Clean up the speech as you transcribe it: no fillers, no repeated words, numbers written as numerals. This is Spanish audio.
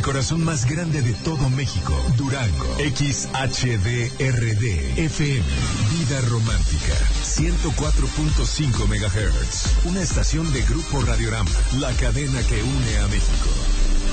corazón más grande de todo México, Durango. XHDRD FM, Vida Romántica, 104.5 MHz. Una estación de Grupo Radiorama, la cadena que une a México.